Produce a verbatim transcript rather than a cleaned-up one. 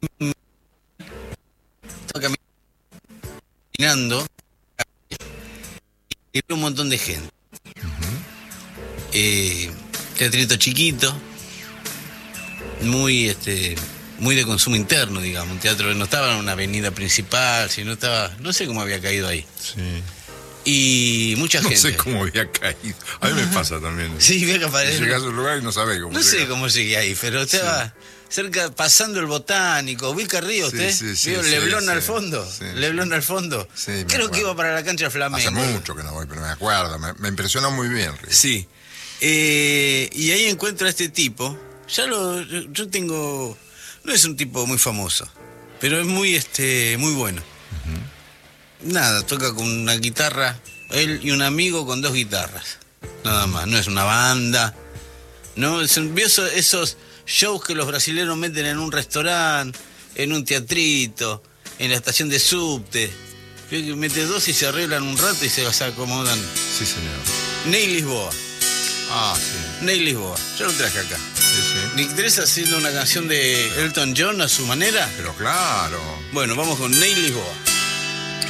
estaba caminando y vi un montón de gente. Uh-huh. eh, teatrito chiquito, muy este muy de consumo interno, digamos, un teatro que no estaba en una avenida principal, sino estaba, no sé cómo había caído ahí. Sí. Y mucha no gente. No sé cómo había caído. A mí me pasa también. Sí, ve que aparece. Llegas a un lugar y no sabés cómo No llegas. sé cómo llegué ahí, pero estaba sí. cerca, pasando el Botánico. ¿Ubica Río usted? Sí, sí, sí, ¿Vio sí, Leblon sí, al fondo? Sí, Leblon sí. al fondo. Sí, Creo acuerdo. que iba para la cancha Flamengo. Hace mucho que no voy, pero me acuerdo. Me, me impresionó muy bien, Río. Sí. Eh, y ahí encuentro a este tipo. Ya lo. Yo tengo. No es un tipo muy famoso, pero es muy, este, muy bueno. Uh-huh. Nada, toca con una guitarra. Él y un amigo con dos guitarras. Nada más. No es una banda. No, ¿vio esos, esos shows que los brasileños meten en un restaurante, en un teatrito, en la estación de subte? Mete dos y se arreglan un rato y se acomodan. Sí, señor. Ney Lisboa. Ah, sí. Ney Lisboa. Yo lo traje acá. Sí, sí. ¿Le interesa haciendo una canción de Elton John a su manera? Pero claro. Bueno, vamos con Ney Lisboa.